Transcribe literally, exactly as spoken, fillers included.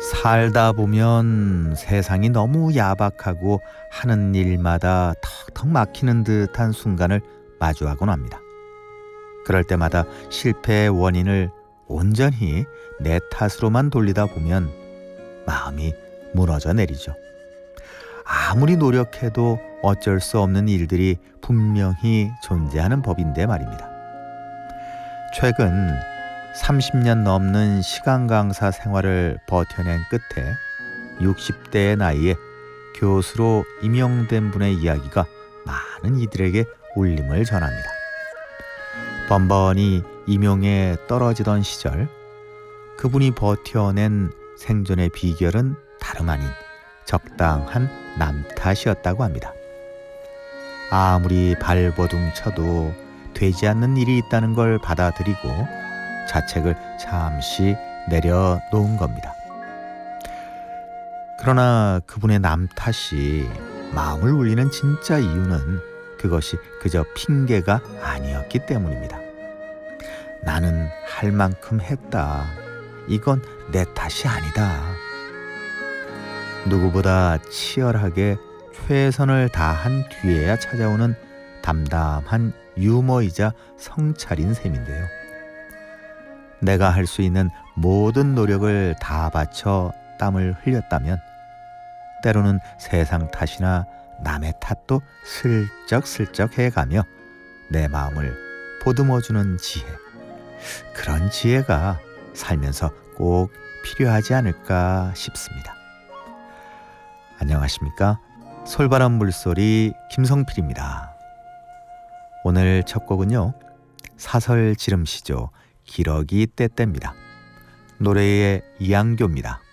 살다 보면 세상이 너무 야박하고 하는 일마다 턱턱 막히는 듯한 순간을 마주하곤 합니다. 그럴 때마다 실패의 원인을 온전히 내 탓으로만 돌리다 보면 마음이 무너져 내리죠. 아무리 노력해도 어쩔 수 없는 일들이 분명히 존재하는 법인데 말입니다. 최근 삼십 년 넘는 시간 강사 생활을 버텨낸 끝에 육십 대의 나이에 교수로 임용된 분의 이야기가 많은 이들에게 울림을 전합니다. 번번이 임용에 떨어지던 시절 그분이 버텨낸 생존의 비결은 다름 아닌 적당한 남 탓이었다고 합니다. 아무리 발버둥 쳐도 되지 않는 일이 있다는 걸 받아들이고 자책을 잠시 내려놓은 겁니다. 그러나 그분의 남 탓이 마음을 울리는 진짜 이유는 그것이 그저 핑계가 아니었기 때문입니다. 나는 할 만큼 했다. 이건 내 탓이 아니다. 누구보다 치열하게 최선을 다한 뒤에야 찾아오는 담담한 유머이자 성찰인 셈인데요. 내가 할 수 있는 모든 노력을 다 바쳐 땀을 흘렸다면 때로는 세상 탓이나 남의 탓도 슬쩍슬쩍 해가며 내 마음을 보듬어주는 지혜, 그런 지혜가 살면서 꼭 필요하지 않을까 싶습니다. 안녕하십니까? 솔바람 물소리 김성필입니다. 오늘 첫 곡은요, 사설 지름시조 기러기 떼떼입니다. 노래의 이양교입니다.